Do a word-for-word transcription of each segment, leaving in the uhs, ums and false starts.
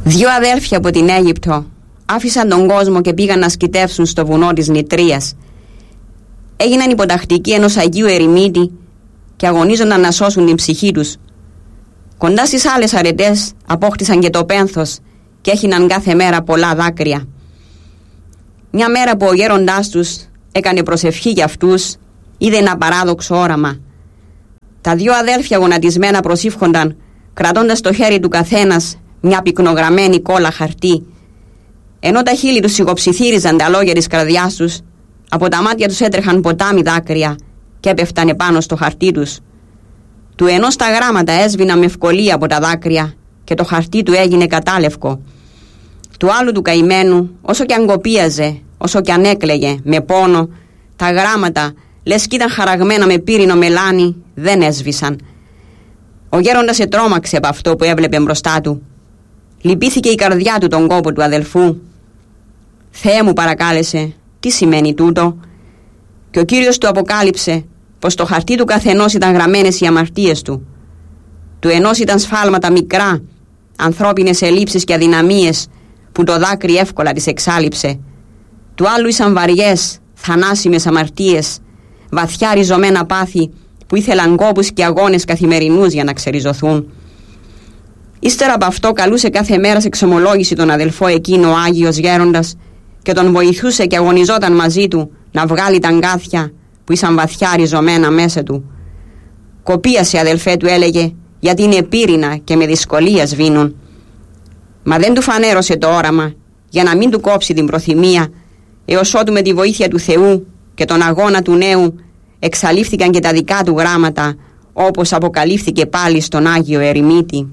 Δύο αδέλφια από την Αίγυπτο άφησαν τον κόσμο και πήγαν να σκητεύσουν στο βουνό της Νητρίας. Έγιναν υποτακτικοί ενός Αγίου Ερημίτη και αγωνίζονταν να σώσουν την ψυχή τους. Κοντά στις άλλες αρετές απόκτησαν και το πένθος και έχιναν κάθε μέρα πολλά δάκρυα. Μια μέρα που ο γέροντάς τους έκανε προσευχή για αυτούς, είδε ένα παράδοξο όραμα. Τα δύο αδέλφια γονατισμένα προσήφχονταν, κρατώντας στο χέρι του καθένας μια πυκνογραμμένη κόλλα χαρτί. Ενώ τα χείλη τους σιγοψιθύριζαν τα λόγια της καρδιάς τους, από τα μάτια τους έτρεχαν ποτάμι δάκρυα και έπεφτανε πάνω στο χαρτί τους. Του ενός τα γράμματα έσβηναν με ευκολία από τα δάκρυα και το χαρτί του έγινε κατάλευκο. Του άλλου του καημένου, όσο κι αν κοπίαζε, όσο κι αν έκλαιγε με πόνο, τα γράμματα, λες κι ήταν χαραγμένα με πύρινο μελάνι, δεν έσβησαν. Ο γέροντας ετρώμαξε από αυτό που έβλεπε μπροστά του. Λυπήθηκε η καρδιά του τον κόπο του αδελφού. «Θεέ μου», παρακάλεσε, «τι σημαίνει τούτο?» Και ο Κύριος του αποκάλυψε πως το χαρτί του καθενός ήταν γραμμένες οι αμαρτίες του. Του ενός ήταν σφάλματα μικρά, ανθρώπινες ελλείψεις και αδυναμίες που το δάκρυ εύκολα τις εξάλειψε. Του άλλου ήσαν βαριές, θανάσιμες αμαρτίες, βαθιά ριζωμένα πάθη που ήθελαν κόπους και αγώνες καθημερινούς για να ξεριζωθούν. Ύστερα από αυτό καλούσε κάθε μέρα σε εξομολόγηση τον αδελφό εκείνο ο Άγιος Γέροντας και τον βοηθούσε και αγωνιζόταν μαζί του να βγάλει τα αγκάθια που ήσαν βαθιά ριζωμένα μέσα του. «Κοπίασε, αδελφέ», του έλεγε, «γιατί είναι πύρινα και με δυσκολία σβήνουν». Μα δεν του φανέρωσε το όραμα για να μην του κόψει την προθυμία, έως ότου με τη βοήθεια του Θεού και τον αγώνα του νέου εξαλείφθηκαν και τα δικά του γράμματα, όπως αποκαλύφθηκε πάλι στον Άγιο Ερημίτη.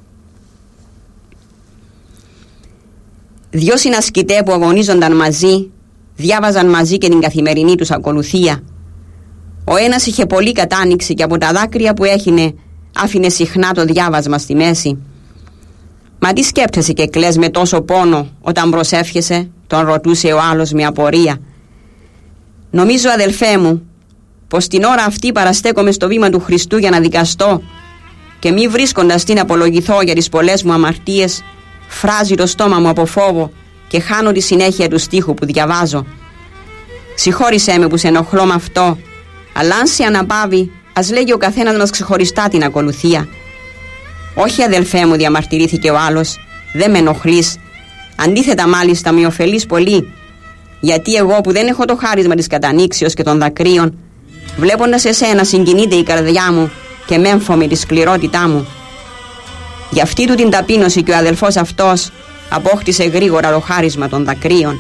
Δυο συνασκητέ που αγωνίζονταν μαζί διάβαζαν μαζί και την καθημερινή τους ακολουθία. Ο ένας είχε πολύ κατάνοιξη και από τα δάκρυα που έχινε άφηνε συχνά το διάβασμα στη μέση. «Μα τι σκέπτεσαι και κλαις με τόσο πόνο όταν προσεύχεσαι?» τον ρωτούσε ο άλλος με απορία. «Νομίζω, αδελφέ μου, πως την ώρα αυτή παραστέκομαι στο βήμα του Χριστού για να δικαστώ και μη βρίσκοντας τι να απολογηθώ για τις πολλές μου αμαρτίες, φράζει το στόμα μου από φόβο και χάνω τη συνέχεια του στίχου που διαβάζω. Συγχώρησέ με που σε ενοχλώ με αυτό, αλλά αν σε αναπαύει, ας λέγει ο καθένας μας ξεχωριστά την ακολουθία». «Όχι, αδελφέ μου», διαμαρτυρήθηκε ο άλλος, «δεν με ενοχλείς. Αντίθετα, μάλιστα, με ωφελείς πολύ, γιατί εγώ που δεν έχω το χάρισμα της κατανήξεως και των δακρύων, βλέποντας εσένα συγκινείται η καρδιά μου και μέμφω με τη σκληρότητά μου». Γι' αυτή του την ταπείνωση και ο αδελφός αυτός απόκτησε γρήγορα το χάρισμα των δακρύων.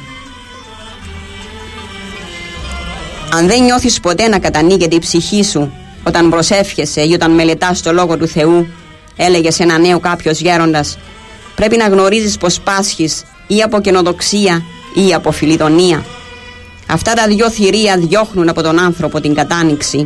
Αν δεν νιώθεις ποτέ να κατανοίγεται η ψυχή σου όταν προσεύχεσαι ή όταν μελετάς το Λόγο του Θεού, έλεγε σε ένα νέο κάποιος γέροντας, πρέπει να γνωρίζεις πως πάσχεις ή από καινοδοξία ή από φιλιδονία. Αυτά τα δυο θηρία διώχνουν από τον άνθρωπο την κατάνοιξη.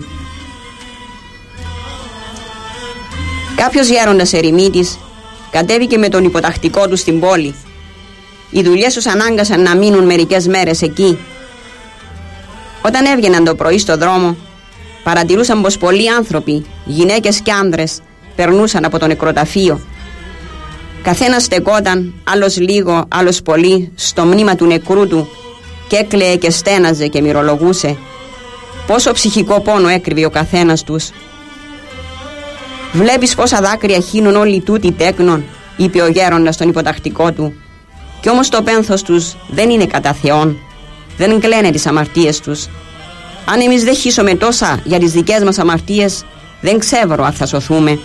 Κάποιος γέροντας ερημίτης κατέβηκε με τον υποτακτικό του στην πόλη. Οι δουλειές τους ανάγκασαν να μείνουν μερικές μέρες εκεί. Όταν έβγαιναν το πρωί στο δρόμο, παρατηρούσαν πως πολλοί άνθρωποι, γυναίκες και άνδρες, περνούσαν από το νεκροταφείο. Καθένας στεκόταν, άλλος λίγο, άλλος πολύ, στο μνήμα του νεκρού του και έκλαιε και στέναζε και μυρολογούσε. Πόσο ψυχικό πόνο έκρυβε ο καθένας τους. «Βλέπεις πόσα δάκρυα χύνουν όλοι τούτοι τέκνον», είπε ο γέροντας στον υποτακτικό του, «κι όμως το πένθος τους δεν είναι κατά Θεόν, δεν κλαίνε τις αμαρτίες τους. Αν εμείς δεν χύσουμε τόσα για τις δικές μας αμαρτίες, δεν ξέρω αν θα σωθούμε».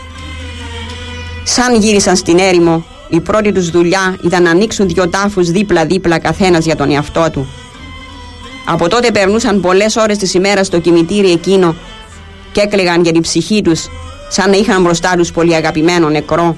Σαν γύρισαν στην έρημο, η πρώτη τους δουλειά ήταν να ανοίξουν δυο τάφους δίπλα-δίπλα καθένας για τον εαυτό του. Από τότε περνούσαν πολλές ώρες της ημέρας στο κημητήρι εκείνο και έκλαιγαν για την ψυχή τους, σαν να είχαν μπροστά τους πολύ αγαπημένο νεκρό.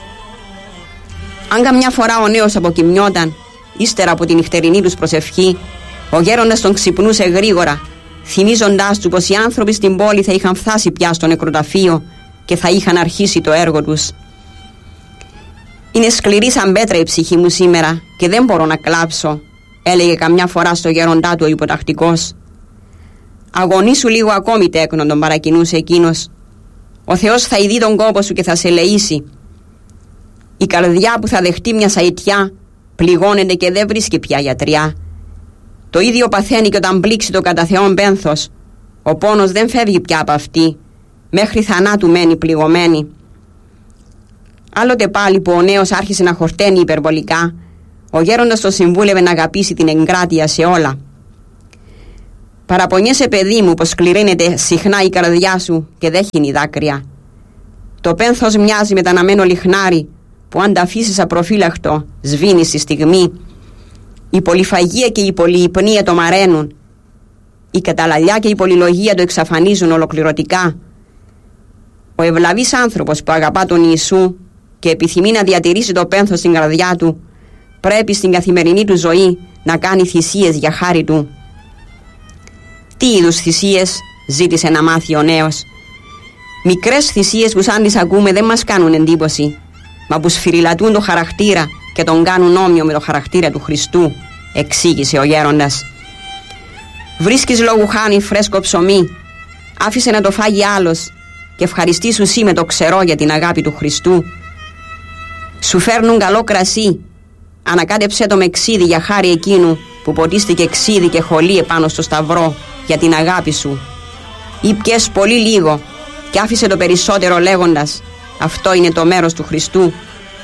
Αν καμιά φορά ο νέος αποκοιμιόταν, ύστερα από την νυχτερινή τους προσευχή, ο γέροντας τον ξυπνούσε γρήγορα, θυμίζοντάς του πως οι άνθρωποι στην πόλη θα είχαν φτάσει πια στο νεκροταφείο και θα είχαν αρχίσει το έργο τους. «Είναι σκληρή σαν πέτρα η ψυχή μου σήμερα και δεν μπορώ να κλάψω», έλεγε καμιά φορά στο γέροντά του ο υποτακτικός. «Αγωνίσου λίγο ακόμη, τέκνον», τον παρακινούσε εκείνος. «Ο Θεός θα ειδεί τον κόπο σου και θα σε ελεήσει». Η καρδιά που θα δεχτεί μια σαΐτιά πληγώνεται και δεν βρίσκει πια γιατριά. Το ίδιο παθαίνει και όταν πλήξει το κατά Θεόν πένθος. Ο πόνος δεν φεύγει πια από αυτή, μέχρι θανάτου μένει πληγωμένη. Άλλοτε πάλι που ο νέος άρχισε να χορταίνει υπερβολικά, ο γέροντας το συμβούλευε να αγαπήσει την εγκράτεια σε όλα. «Παραπονιέσαι, παιδί μου, πως σκληρύνεται συχνά η καρδιά σου και δεν χύνει δάκρυα. Το πένθος μοιάζει με ταναμένο λιχνάρι που αν τα αφήσεις απροφύλακτο σβήνει στη στιγμή. Η πολυφαγία και η πολυυπνία το μαραίνουν. Η καταλαλιά και η πολυλογία το εξαφανίζουν ολοκληρωτικά. Ο ευλαβής άνθρωπος που αγαπά τον Ιησού και επιθυμεί να διατηρήσει το πένθος στην καρδιά του, πρέπει στην καθημερινή του ζωή να κάνει θυσίες για χάρη του». Τι είδους θυσίες, ζήτησε να μάθει ο νέος. Μικρές θυσίες που σαν τις ακούμε δεν μας κάνουν εντύπωση, μα που σφυριλατούν το χαρακτήρα και τον κάνουν όμοιο με το χαρακτήρα του Χριστού, εξήγησε ο γέροντας. Βρίσκεις λόγου χάνει φρέσκο ψωμί, άφησε να το φάγει άλλος και ευχαριστήσου εσύ με το ξερό για την αγάπη του Χριστού. Σου φέρνουν καλό κρασί, ανακάτεψέ το με ξύδι για χάρη εκείνου που ποτίστηκε ξύδι και χολή επάνω στο σταυρό για την αγάπη σου. Ή πιες πολύ λίγο και άφησε το περισσότερο λέγοντας, αυτό είναι το μέρος του Χριστού.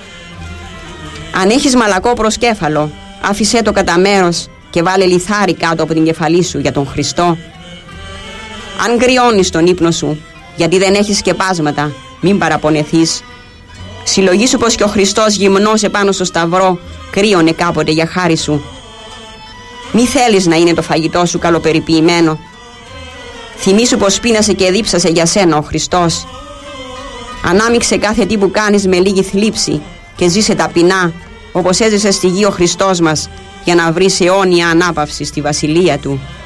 Αν έχεις μαλακό προσκέφαλο, άφησέ το κατά μέρος και βάλε λιθάρι κάτω από την κεφαλή σου για τον Χριστό. Αν κρυώνεις τον ύπνο σου γιατί δεν έχεις σκεπάσματα, μην παραπονεθείς. Συλλογήσου πως και ο Χριστός γυμνός επάνω στο σταυρό κρύωνε κάποτε για χάρη σου. Μη θέλεις να είναι το φαγητό σου καλοπεριποιημένο. Θυμήσου πως πείνασε και δίψασε για σένα ο Χριστός. Ανάμειξε κάθε τι που κάνεις με λίγη θλίψη και ζήσε ταπεινά όπως έζησε στη γη ο Χριστός μας, για να βρεις αιώνια ανάπαυση στη βασιλεία του.